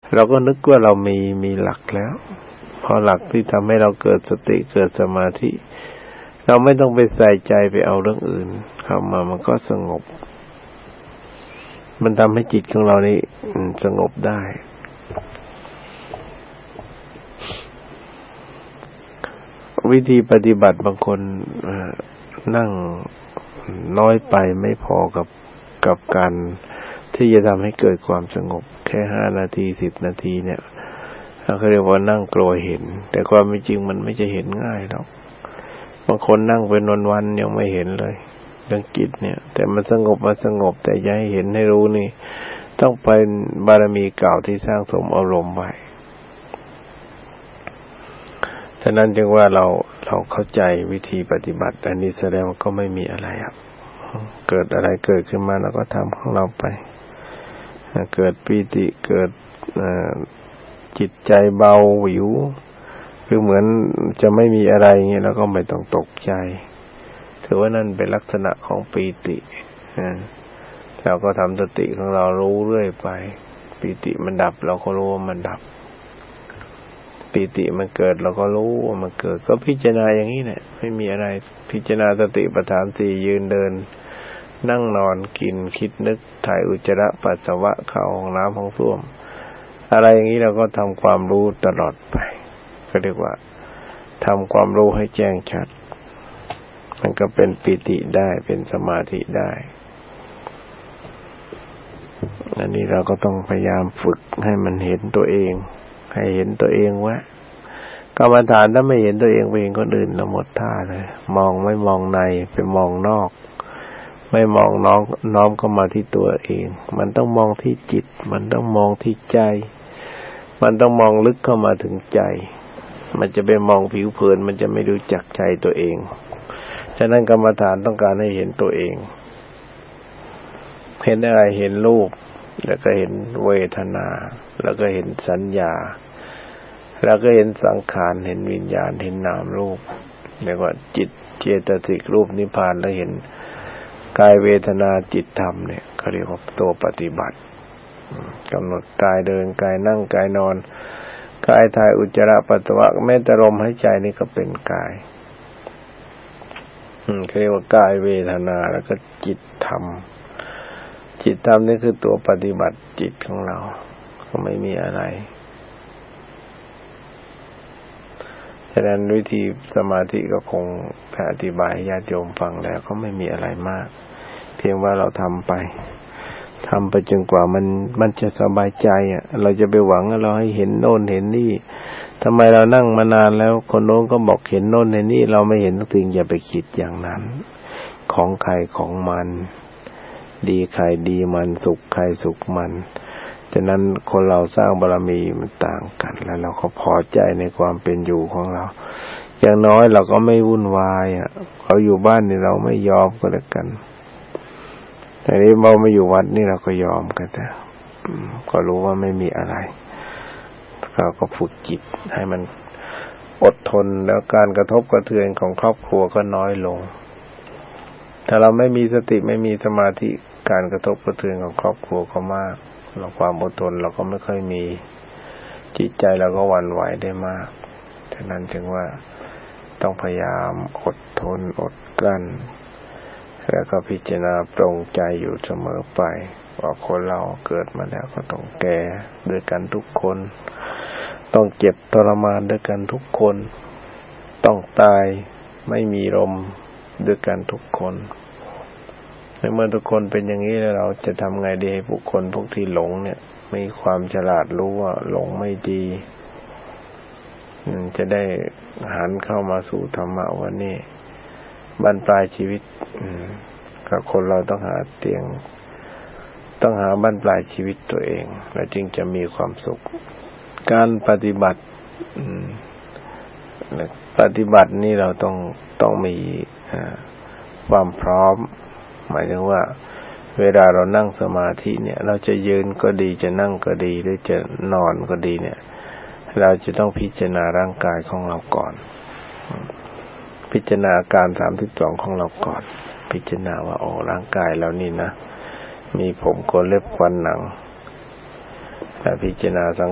เราก็นึกว่าเรามีหลักแล้วพอหลักที่ทำให้เราเกิดสติเกิดสมาธิเราไม่ต้องไปใส่ใจไปเอาเรื่องอื่นเข้ามามันก็สงบมันทำให้จิตของเรานี่สงบได้วิธีปฏิบัติบางคนนั่งน้อยไปไม่พอกับการที่จะทำให้เกิดความสงบแค่5 นาที10 นาทีเนี่ยเขาเรียกว่านั่งกลัวเห็นแต่ความเป็นจริงมันไม่จะเห็นง่ายหรอกบางคนนั่งเป็นวันๆยังไม่เห็นเลยเรื่องจิตเนี่ยแต่มันสงบแต่อย่าให้เห็นให้รู้นี่ต้องเป็นบารมีเก่าที่สร้างสมอารมณ์ไว้ฉะนั้นจึงว่าเราเข้าใจวิธีปฏิบัติอันนี้แสดงว่าก็ไม่มีอะไรครับเกิดอะไรเกิดขึ้นมาเราก็ทำของเราไปเกิดปีติเกิดจิตใจเบาหวิวคือเหมือนจะไม่มีอะไรอย่างเงี้ยเราก็ไม่ต้องตกใจถือว่านั่นเป็นลักษณะของปีติเราก็ทำสติของเรารู้เรื่อยไปปีติมันดับเราก็รู้ว่ามันดับปีติมันเกิดเราก็รู้ว่ามันเกิดก็พิจารณาอย่างนี้แหละไม่มีอะไรพิจารณาสติปัฏฐาน4ยืนเดินนั่งนอนกินคิดนึกถ่ายอุจจาระปัสสาวะเข้าห้องน้ำห้องส้วมอะไรอย่างนี้เราก็ทำความรู้ตลอดไปก็เรียกว่าทำความรู้ให้แจ้งชัดมันก็เป็นปิติได้เป็นสมาธิได้อันนี้เราก็ต้องพยายามฝึกให้มันเห็นตัวเองให้เห็นตัวเองว่ากรรมฐานถ้าไม่เห็นตัวเองไปเห็นคนอื่นเราหมดท่าเลยมองไม่มองในไปมองนอกไม่มองน้อมเข้ามาที่ตัวเองมันต้องมองที่จิตมันต้องมองที่ใจมันต้องมองลึกเข้ามาถึงใจมันจะไปมองผิวเผินมันจะไม่รู้จักใจตัวเองฉะนั้นกรรมฐานต้องการให้เห็นตัวเองเห็นอะไรเห็นรูปแล้วก็เห็นเวทนาแล้วก็เห็นสัญญาแล้วก็เห็นสังขารเห็นวิญญาณเห็นนามรูปเรียกว่าจิตเจตสิกรูปนิพพานแล้วเห็นกายเวทนาจิตธรรมเนี่ยเขาเรียกว่าตัวปฏิบัติกำหนดกายเดินกายนั่งกายนอนกายถ่ายอุจจาระปัสสาวะแม้แต่ลมหายใจนี่ก็เป็นกายเขาเรียกว่ากายเวทนาแล้วก็จิตธรรมจิตธรรมนี่คือตัวปฏิบัติจิตของเราก็ไม่มีอะไรฉะนั้นวิธีสมาธิก็คงอธิบายญาติโยมฟังแล้วก็ไม่มีอะไรมากเพียงว่าเราทำไปจนกว่ามันจะสบายใจเราจะไปหวังเราให้เห็นโน่นเห็นนี่ทำไมเรานั่งมานานแล้วคนโน้นก็บอกเห็นโน่นเห็นนี่เราไม่เห็นสิ่งอย่าไปคิดอย่างนั้นของใครของมันดีใครดีมันสุขใครสุขมันฉะนั้นคนเราสร้างบารมีมันต่างกันแล้วเราก็พอใจในความเป็นอยู่ของเราอย่างน้อยเราก็ไม่วุ่นวายเขาอยู่บ้านนี่เราไม่ยอมก็แล้วกันแต่นี้เราไม่อยู่วัดนี่เราก็ยอมกันแต่ก็รู้ว่าไม่มีอะไรเราก็ฝึกจิตให้มันอดทนแล้วการกระทบกระเทือนของครอบครัวก็น้อยลงถ้าเราไม่มีสติไม่มีสมาธิการกระทบกระเทือนของครอบครัวก็มากเราความอดทนเราก็ไม่ค่อยมีจิตใจเราก็หวั่นไหวได้มากฉะนั้นจึงว่าต้องพยายามอดทนอดกลั้นแล้วก็พิจารณาปรงใจอยู่เสมอไปว่าคนเราเกิดมาแล้วก็ต้องแก่ด้วยกันทุกคนต้องเจ็บทรมานด้วยกันทุกคนต้องตายไม่มีลมด้วยกันทุกคนเมื่อทุกคนเป็นอย่างนี้แล้วเราจะทำไงดีให้บุคคลพวกที่หลงเนี่ยมีความฉลาดรู้ว่าหลงไม่ดีจะได้หันเข้ามาสู่ธรรมะวันนี้บรรปลายชีวิตกับคนเราต้องหาเตียงต้องหาบรรปลายชีวิตตัวเองแล้วจึงจะมีความสุขการปฏิบัตินี่เราต้องมีความพร้อมหมายถึงว่าเวลาเรานั่งสมาธิเนี่ยเราจะยืนก็ดีจะนั่งก็ดีหรือจะนอนก็ดีเนี่ยเราจะต้องพิจารณาร่างกายของเราก่อนพิจารณาอาการ32ของเราก่อนพิจารณาว่าร่างกายเรานี่นะมีผมขนเล็บฟันหนังและพิจารณา